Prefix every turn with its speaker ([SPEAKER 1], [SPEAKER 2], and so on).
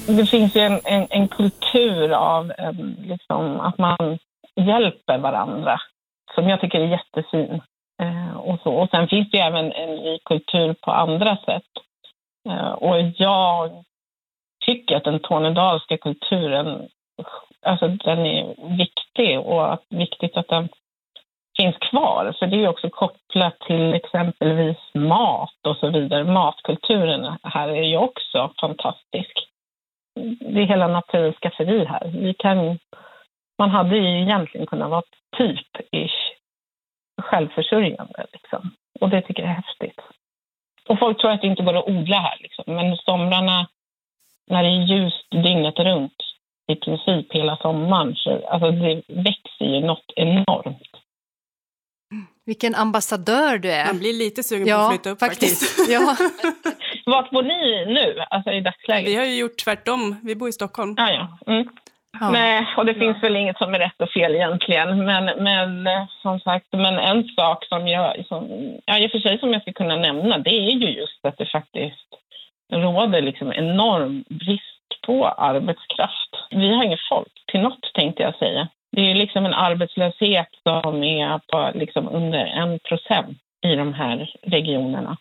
[SPEAKER 1] Det finns ju en kultur av liksom, att man hjälper varandra som jag tycker är jättefin. Och sen finns det ju även en rik kultur på andra sätt. Och jag tycker att den tornedalska kulturen, alltså den är viktig, och viktigt att den finns kvar. För det är ju också kopplat till exempelvis mat och så vidare. Matkulturen här är ju också fantastisk. Det är hela naturens skafferi här. Man hade ju egentligen kunnat vara typ-ish självförsörjande liksom. Och det tycker jag är häftigt. Och folk tror att det inte går att odla här liksom. Men somrarna, när det är ljust dygnet runt, i princip hela sommaren, så alltså det växer ju något enormt.
[SPEAKER 2] Vilken ambassadör du är.
[SPEAKER 3] Man blir lite sugen på att flytta upp faktiskt.
[SPEAKER 2] Ja.
[SPEAKER 1] Vart bor ni nu, alltså i dagsläget?
[SPEAKER 3] Vi har ju gjort tvärtom. Vi bor i Stockholm.
[SPEAKER 1] Ja. Mm.
[SPEAKER 2] Ja.
[SPEAKER 1] Nej, och det finns väl inget som är rätt och fel egentligen. Men som sagt, men en sak som i och för sig som jag ska kunna nämna, det är ju just att det faktiskt råder liksom enorm brist på arbetskraft. Vi har inget folk till något, tänkte jag säga. Det är ju liksom en arbetslöshet som är på liksom under 1% i de här regionerna.